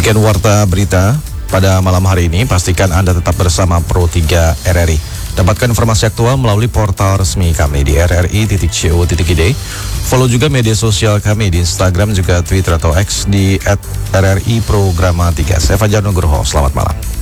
Demikian warta berita pada malam hari ini. Pastikan Anda tetap bersama Pro 3 RRI. Dapatkan informasi aktual melalui portal resmi kami di rri.co.id. Follow juga media sosial kami di Instagram juga Twitter atau X di @RRI Programa 3. Saya Fajar Nugroho, selamat malam.